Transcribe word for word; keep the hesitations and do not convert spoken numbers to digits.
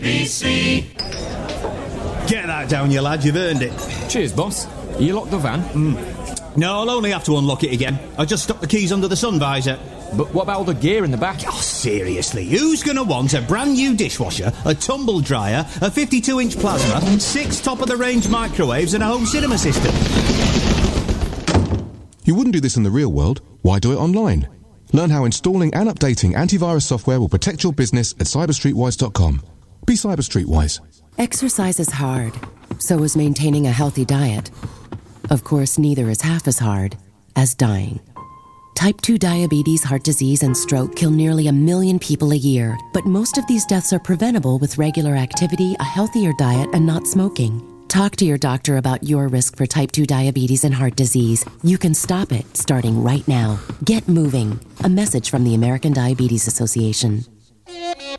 B C. Get that down, you lad, you've earned it. Cheers, boss. You locked the van? Mm. No, I'll only have to unlock it again. I just stuck the keys under the sun visor. But what about all the gear in the back? Oh, seriously, who's going to want a brand new dishwasher, a tumble dryer, a fifty-two inch plasma, six top-of-the-range microwaves and a home cinema system? You wouldn't do this in the real world. Why do it online? Learn how installing and updating antivirus software will protect your business at cyber streetwise dot com. Be Cyber Streetwise. Exercise is hard. So is maintaining a healthy diet. Of course, neither is half as hard as dying. Type two diabetes, heart disease, and stroke kill nearly a million people a year, but most of these deaths are preventable with regular activity, a healthier diet, and not smoking. Talk to your doctor about your risk for type two diabetes and heart disease. You can stop it starting right now. Get moving. A message from the American Diabetes Association.